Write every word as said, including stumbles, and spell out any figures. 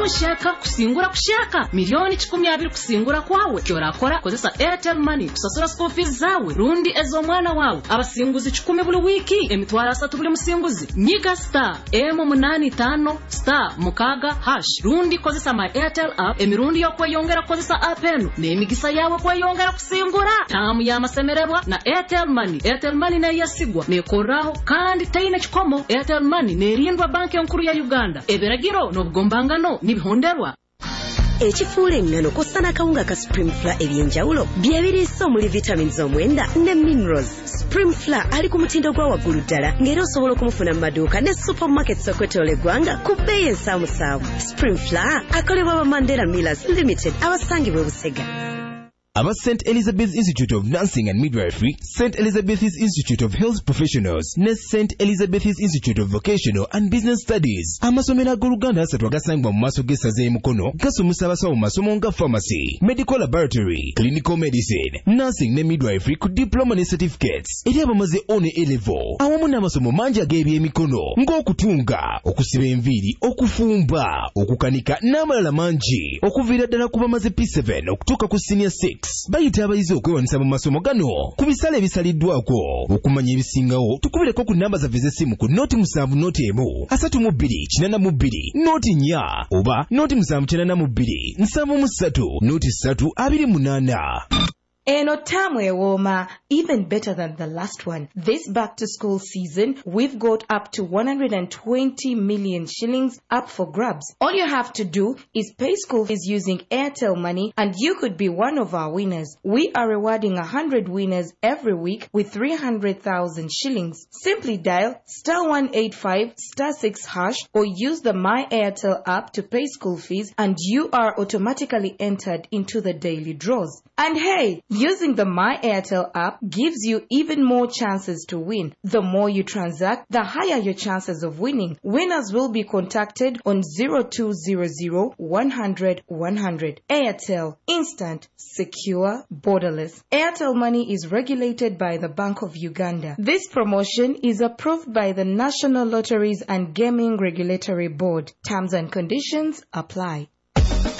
shaka kusingura kushaka milioni kikumi abiri kusingura kwawe kyorakora kozesa Airtel Money kusasura school fees zawe rundi ezo mwana wawe abasinguzi kikumi buli wiki emitwara asatu buli musinguzi nyiga star emu munani tano star mukaga hash rundi kozesa my Airtel app emirundi yo kweyongera kozesa app eno n'emigisa yawe kweyongera kusingura tamu ya masemererwa na Airtel Money. Airtel Money na yasigwa nekoraho kandi tayina kikomo. Airtel Money nerindwa banki nkuru ya Uganda eberagiro n'obugombangano nibihonderwa. Ekifuule ngano kosana kawunga ka Supreme Flour ebyenjawulo byebiriisa omuli vitamins omwenda ne minerals. Supreme Flour ali ku mutindo gwa waggulu ddala ng'era osobola okumufuna mu maduuka ne supermarkets okwetoola eggwanga ku bbeeyi ensaamusaamu. Supreme Flour akolebwa ba Mandela Millers Limited abasangibwa e Busega. Aba Saint Elizabeth's Institute of Nursing and Midwifery, Saint Elizabeth's Institute of Health Professionals, ne Saint Elizabeth's Institute of Vocational and Business Studies. Amasomero ag'Oluganda asatu agasangibwa mu maaso g'essaza e Mukono gasomesa abasawo mu masomo nga pharmacy, medical laboratory, clinical medicine, nursing ne midwifery ku diploma ne certificates. Eri abamaze O ne A-level awamu n'amasomo mangi ag'ebyemikono ng'okutunga, okusiba enviiri, okufumba, okukanika n'amalala mangi okuviira ddala ku bamaze P seven okutuuka ku senior six. Bayita abayizi okwewanisa mu masomo gano ku bisale ebisaliddwako. Okumanya ebisingawo tukubireko ku namba zaffe z'essimu ku noti musanvu noti emu asatu mu bbiri kinaana mu bbiri noti nnya oba noti musanvu kinaana mu bbiri nsanvu mu ssatu noti ssatu abiri munaana. Eno tamu ewooma, even better than the last one. This back to school season, we've got up to one hundred twenty million shillings up for grabs. All you have to do is pay school fees using Airtel Money and you could be one of our winners. We are rewarding one hundred winners every week with three hundred thousand shillings. Simply dial star one eight five star six hash or use the My Airtel app to pay school fees and you are automatically entered into the daily draws. And hey, using the My Airtel app gives you even more chances to win. The more you transact, the higher your chances of winning. Winners will be contacted on zero two zero zero one hundred one hundred. Airtel. Instant, secure, borderless. Airtel Money is regulated by the Bank of Uganda. This promotion is approved by the National Lotteries and Gaming Regulatory Board. Terms and conditions apply.